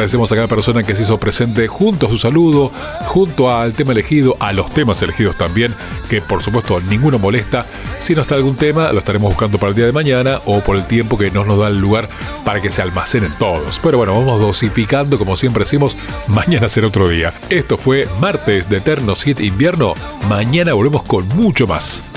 agradecemos a cada persona que se hizo presente junto a su saludo, junto al tema elegido, a los temas elegidos también, que por supuesto ninguno molesta. Si no está algún tema, lo estaremos buscando para el día de mañana o por el tiempo que nos da el lugar para que se almacenen todos. Pero bueno, vamos dosificando, como siempre decimos, mañana será otro día. Esto fue martes de Eternos Hit Invierno. Mañana volvemos con mucho más.